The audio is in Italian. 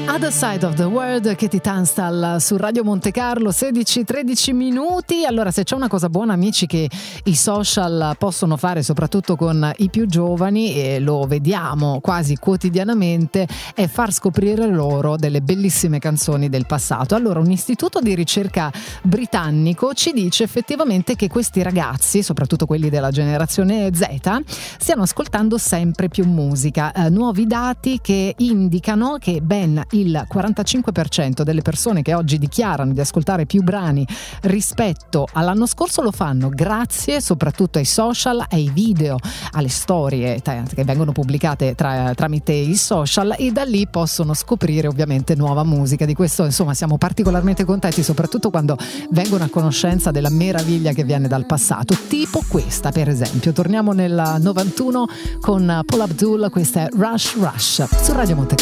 Other Side of the World, Katie Tunstall su Radio Monte Carlo, 16-13 minuti. Allora, se c'è una cosa buona, amici, che i social possono fare, soprattutto con i più giovani, e lo vediamo quasi quotidianamente, è far scoprire loro delle bellissime canzoni del passato. Allora, un istituto di ricerca britannico ci dice effettivamente che questi ragazzi, soprattutto quelli della generazione Z, stiano ascoltando sempre più musica. Nuovi dati che indicano che ben il 45% delle persone che oggi dichiarano di ascoltare più brani rispetto all'anno scorso lo fanno grazie soprattutto ai social, ai video, alle storie che vengono pubblicate tramite i social, e da lì possono scoprire ovviamente nuova musica. Di questo insomma siamo particolarmente contenti, soprattutto quando vengono a conoscenza della meraviglia che viene dal passato, tipo questa per esempio. Torniamo nel 91 con Paula Abdul, questa è Rush Rush su Radio Monte Carlo.